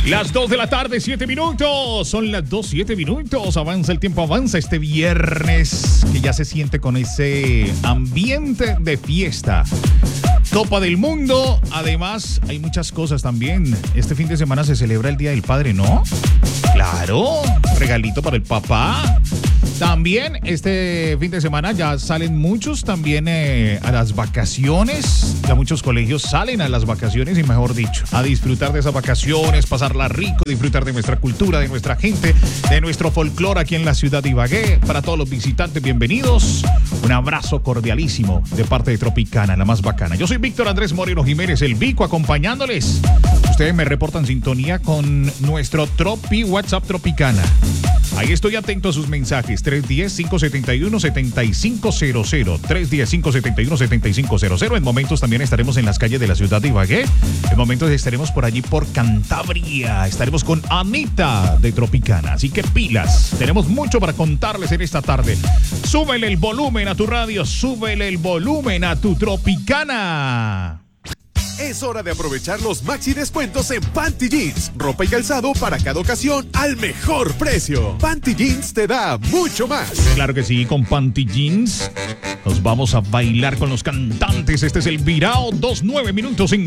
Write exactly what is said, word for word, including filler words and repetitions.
Las dos de la tarde, siete minutos. Son las dos, siete minutos. Avanza el tiempo, avanza este viernes que ya se siente con ese ambiente de fiesta. Copa del Mundo. Además, hay muchas cosas también. Este fin de semana se celebra el Día del Padre, ¿no? Claro, regalito para el papá. También este fin de semana ya salen muchos también eh, a las vacaciones. Ya muchos colegios salen a las vacaciones y mejor dicho, a disfrutar de esas vacaciones, pasarla rico, disfrutar de nuestra cultura, de nuestra gente, de nuestro folclore aquí en la ciudad de Ibagué. Para todos los visitantes, bienvenidos. Un abrazo cordialísimo de parte de Tropicana, la más bacana. Yo soy Víctor Andrés Moreno Jiménez, el Vico, acompañándoles. Ustedes me reportan sintonía con nuestro Tropi WhatsApp Tropicana. Ahí estoy atento a sus mensajes. tres uno cero, cinco siete uno, siete cinco cero cero. tres uno cero, cinco siete uno, siete cinco cero cero. En momentos también estaremos en las calles de la ciudad de Ibagué. En momentos estaremos por allí por Cantabria. Estaremos con Anita de Tropicana. Así que pilas. Tenemos mucho para contarles en esta tarde. Súbele el volumen a tu radio. Súbele el volumen a tu Tropicana. Es hora de aprovechar los maxi descuentos en Panty Jeans. Ropa y calzado para cada ocasión al mejor precio. Panty Jeans te da mucho más. Claro que sí, con Panty Jeans nos vamos a bailar con los cantantes. Este es el Virao, dos, nueve minutos en